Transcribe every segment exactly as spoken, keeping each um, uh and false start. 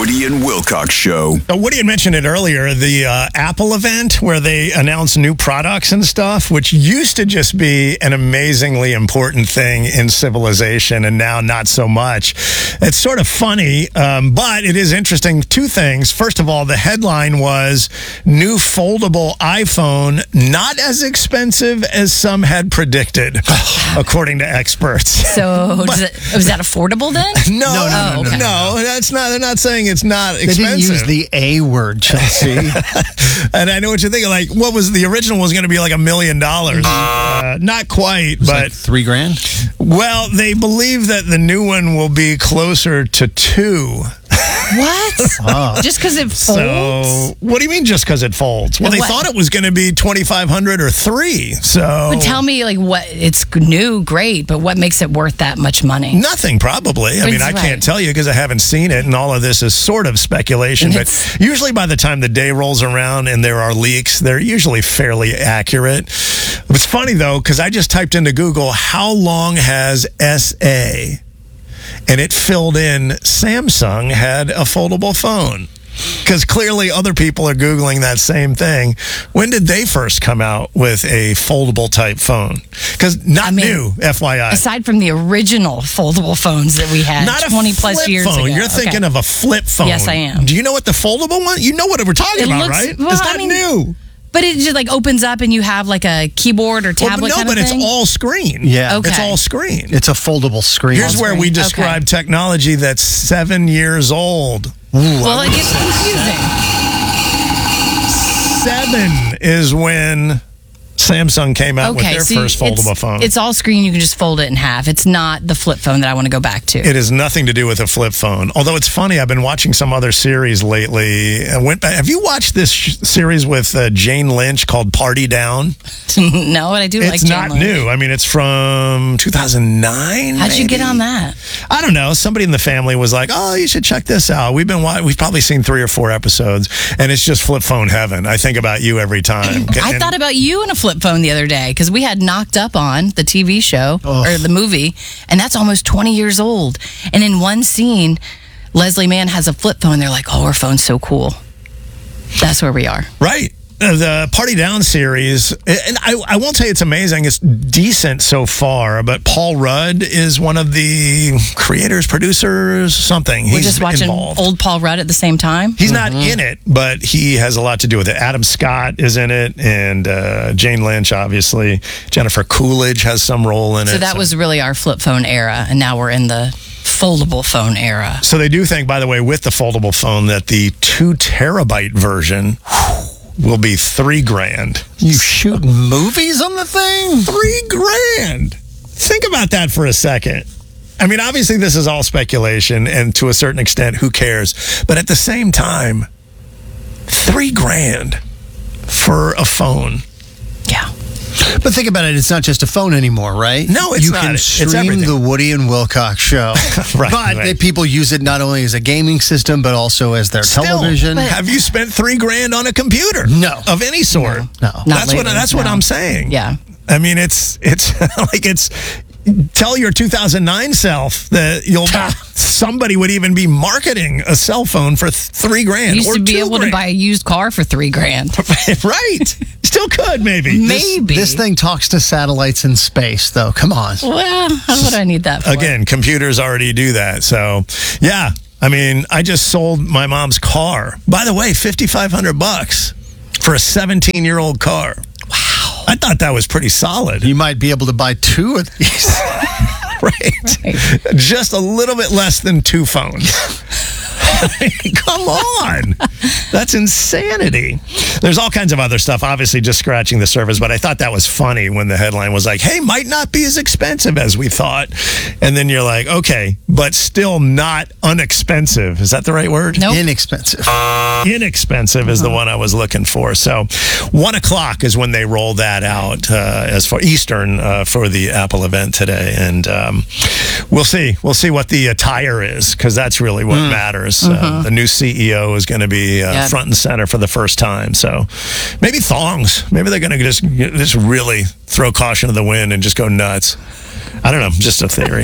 Woody and Wilcox Show. Uh, Woody had mentioned it earlier, the uh, Apple event where they announce new products and stuff, which used to just be an amazingly important thing in civilization, and now not so much. It's sort of funny, um, but it is interesting. Two things. First of all, the headline was new foldable iPhone, not as expensive as some had predicted, according to experts. So But- does it, was that affordable then? No, no, no, no, no, okay. no, that's not. They're not saying it's not They expensive. didn't use the A word, Chelsea. And I know what you're thinking. Like, what was the original was going to be like a million dollars? Uh, Not quite, It's but like three grand. well, they believe that the new one will be closer to two. What? Oh. Just because it folds? So, what do you mean? Just because it folds? Well, they What? thought it was going to be twenty-five hundred or three. So, But tell me, like, what? It's new, great, but what makes it worth that much money? nothing, probably. I mean, I That's can't right. tell you because I haven't seen it, and all of this is sort of speculation. But It's- usually, by the time the day rolls around and there are leaks, they're usually fairly accurate. It's funny though because I just typed into Google how long has S A, and it filled in Samsung had a foldable phone. Because clearly other people are Googling that same thing. When did they first come out with a foldable type phone? Because not I mean, new, F Y I. Aside from the original foldable phones that we had Not a twenty plus flip years phone. ago. You're thinking Okay. of a flip phone. Yes, I am. Do you know what the foldable one? You know what we're talking It about, looks- right? well, it's I not mean, new. But it just like opens up and you have like a keyboard or Well, tablet no, kind but of it's thing. all screen. Yeah. Okay. It's all screen. It's a foldable screen. Here's where we screen. describe Okay. technology that's seven years old. Well, it gets confusing. Seven is when Samsung came out with Okay, their so first foldable it's, phone. it's all screen. You can just fold it in half. It's not the flip phone that I want to go back to. It has nothing to do with a flip phone. Although it's funny, I've been watching some other series lately. I went back. Have you watched this sh- series with uh, Jane Lynch called Party Down? No, but I do like It's Jane not Lynch. new. I mean, it's from two thousand nine. How'd you get maybe? on that? I don't know. Somebody in the family was like, "Oh, you should check this out." We've been wa- we've probably seen three or four episodes, and it's just flip phone heaven. I think about you every time. I And- thought about you in a flip phone the other day because we had Knocked Up on the T V show or the movie, and that's almost twenty years old. And in one scene, Leslie Mann has a flip phone. They're like, "Oh, her phone's so cool." That's where we are. right. Uh, The Party Down series, and I, I won't say it's amazing. It's decent so far, but Paul Rudd is one of the creators, producers, something. We're He's just watching involved. old Paul Rudd at the same time. He's not in it, but he has a lot to do with it. Adam Scott is in it, and uh, Jane Lynch, obviously. Jennifer Coolidge has some role in it. So that was really our flip phone era, and now we're in the foldable phone era. So they do think, by the way, with the foldable phone, that the two terabyte version will be three grand. You shoot movies on the thing? Three grand. Think about that for a second. I mean, obviously, this is all speculation, and to a certain extent, who cares? But at the same time, three grand for a phone. Yeah. But think about it, it's not just a phone anymore, right? No, it's you not. can It's stream everything. the Woody and Wilcox show. Right, But right. they- people use it not only as a gaming system, but also as their Still, television. have you spent three grand on a computer? No. Of any sort. No. Not That's what lately, that's what no. I'm saying. Yeah. I mean, it's it's like it's tell your two thousand nine self that you'll somebody would even be marketing a cell phone for th- three grand Used or to be two able to grand. buy a used car for three grand. right. Still could maybe. Maybe. This thing talks to satellites in space, though. Come on. Well, what would I need that for? Again, computers already do that. So, yeah. I mean, I just sold my mom's car. By the way, fifty-five hundred bucks for a seventeen-year-old car. Wow. I thought that was pretty solid. You might be able to buy two of these. right. Right. Just a little bit less than two phones. Come on. That's insanity. There's all kinds of other stuff, obviously just scratching the surface, but I thought that was funny when the headline was like, hey, might not be as expensive as we thought. And then you're like, okay, but still not unexpensive. Is that the right word? Nope. Inexpensive. Inexpensive is the one I was looking for. So one o'clock is when they roll that out uh, as for Eastern uh, for the Apple event today. And um, we'll see. We'll see what the attire is because that's really what matters. Uh, the new C E O is going to be uh, Yeah. front and center for the first time. So maybe thongs. Maybe they're going to just, just really throw caution to the wind and just go nuts. I don't know. Just a theory.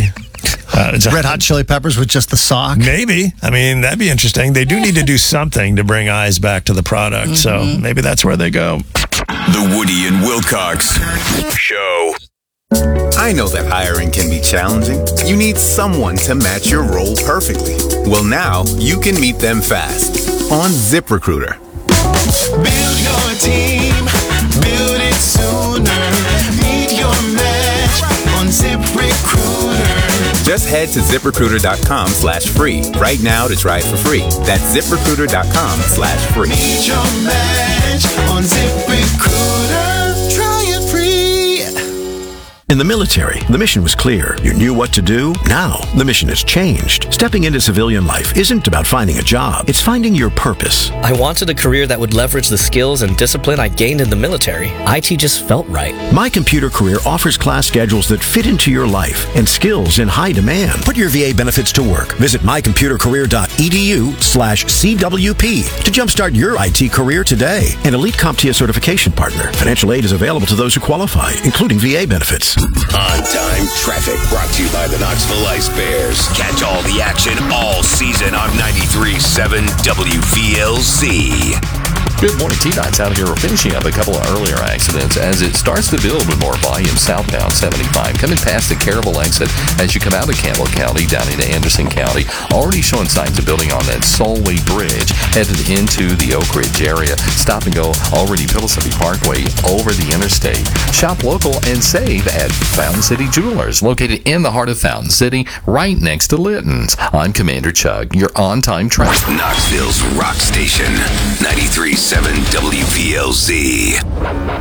Uh, it's a- Red Hot Chili Peppers with just the sock. Maybe. I mean, that'd be interesting. They do need to do something to bring eyes back to the product. Mm-hmm. So maybe that's where they go. The Woody and Wilcox Show. I know that hiring can be challenging. You need someone to match your role perfectly. Well, now you can meet them fast on ZipRecruiter. Build your team, build it sooner. Meet your match on ZipRecruiter. Just head to ZipRecruiter.com slash free right now to try it for free. That's ZipRecruiter.com slash free. Meet your match on ZipRecruiter. Try it free. In the military, the mission was clear. You knew what to do. Now, the mission has changed. Stepping into civilian life isn't about finding a job. It's finding your purpose. I wanted a career that would leverage the skills and discipline I gained in the military. I T just felt right. My Computer Career offers class schedules that fit into your life and skills in high demand. Put your V A benefits to work. Visit mycomputercareer.edu slash CWP to jumpstart your I T career today. An Elite CompTIA certification partner. Financial aid is available to those who qualify, including V A benefits. On-time traffic brought to you by the Knoxville Ice Bears. Catch all the action all season on ninety-three point seven W V L Z. Good morning, T-Dot's out here. We're finishing up a couple of earlier accidents as it starts to build with more volume southbound seventy-five. Coming past the Caryville exit as you come out of Campbell County down into Anderson County. Already showing signs of building on that Solway Bridge headed into the Oak Ridge area. Stop and go already Pillsbury Parkway over the interstate. Shop local and save at Fountain City Jewelers, located in the heart of Fountain City, right next to Litton's. I'm Commander Chug, your on-time traffic. Knoxville's rock station, ninety-three point seven W V L Z.